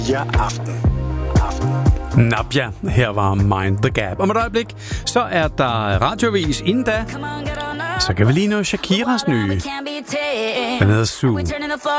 Ja, aften. Nabja, her var Mind the Gap. Om et øjeblik, så er der radiovis. Inden da, så kan vi lige nå Shakiras nye. Den hedder Sue.